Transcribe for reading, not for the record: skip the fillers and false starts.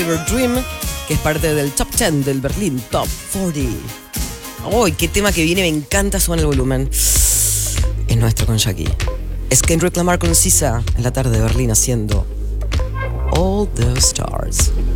Dream, que es parte del Top 10 del Berlín Top 40. ¡Uy, qué tema que viene! Me encanta, suena el volumen. Es nuestro con Jackie. Es Kendrick Lamar con Sisa en la tarde de Berlín haciendo All the Stars.